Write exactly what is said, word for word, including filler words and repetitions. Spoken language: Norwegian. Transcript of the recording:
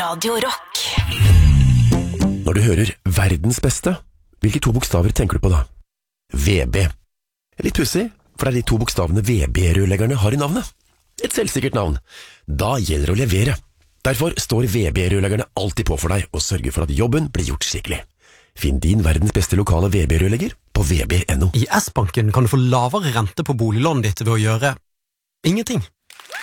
Radio Rock. Når du hører verdens beste, hvilke to bokstaver tenker du på da? V B. Litt pussig, for det er de to bokstavene V B-rørleggerne har i navnet. Et selvsikkert navn. Da gjelder det å levere. Derfor står V B-rørleggerne alltid på for deg og sørger for at jobben blir gjort skikkelig. Finn din verdens beste lokale V B-rørlegger på v b punktum no. I S-banken kan du få lavere rente på boliglånet ditt ved å gjøre ingenting.